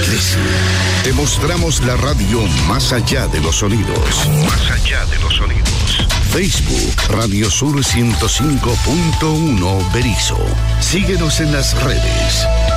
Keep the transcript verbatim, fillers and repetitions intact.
crece. Te mostramos la radio más allá de los sonidos. Más allá de los sonidos. Facebook, Radio Sur ciento cinco punto uno Berisso. Síguenos en las redes.